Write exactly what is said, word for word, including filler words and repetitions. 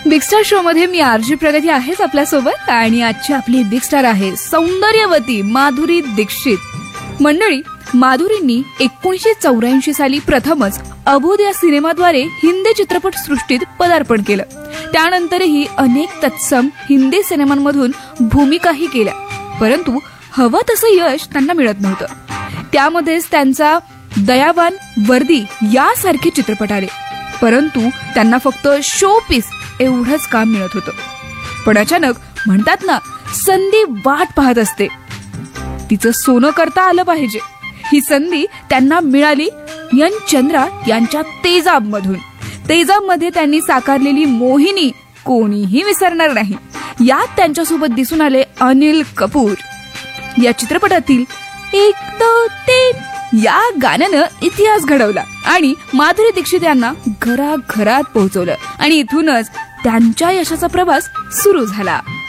Big star show मध्ये मी RG प्रगती आहेच आपल्यासोबत आणि आजची आपली बिग स्टार आहे सौंदर्यवती माधुरी दीक्षित. मंडळी, माधुरींनी एकोणीसशे चौऱ्याऐंशी साली प्रथमच अबोध या सिनेमाद्वारे हिंदी चित्रपट सृष्टीत पदार्पण केलं. त्यानंतरही अनेक तत्सम हिंदी सिनेमांमधून भूमिकाही केल्या, परंतु हवं तसं यश त्यांना मिळत नव्हतं. त्यामध्येच त्यांचा दयावान, वर्दी यासारखे चित्रपट आले, परंतु त्यांना फक्त शो पीस एवढंच काम मिळत होतं. पण अचानक म्हणतात ना, संधी वाट पाहत असते, तिचं सोनं करता आलं पाहिजे. ही संधी त्यांना मिळाली यन चंद्रा यांच्या तेजाब मधून. तेजाब मध्ये त्यांनी साकारलेली मोहिनी कोणीही विसरणार नाही. यात त्यांच्यासोबत दिसून आले अनिल कपूर. या चित्रपटातील एक दो तीन या गाण्यानं इतिहास घडवला आणि माधुरी दीक्षित यांना घराघरात पोहोचवलं आणि इथूनच त्यांच्या यशाचा प्रवास सुरू झाला.